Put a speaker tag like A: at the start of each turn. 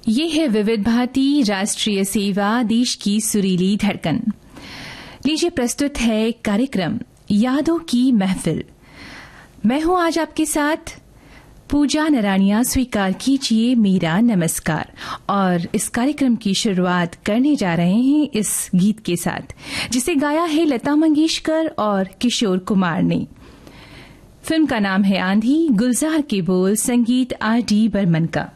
A: ये है विविध भारती राष्ट्रीय सेवा, देश की सुरीली धड़कन। लीजिए प्रस्तुत है कार्यक्रम यादों की महफिल। मैं हूं आज आपके साथ पूजा नरानिया। स्वीकार कीजिए मेरा नमस्कार। और इस कार्यक्रम की शुरुआत करने जा रहे हैं इस गीत के साथ, जिसे गाया है लता मंगेशकर और किशोर कुमार ने। फिल्म का नाम है आंधी, गुलजार के बोल, संगीत R.D. बर्मन का।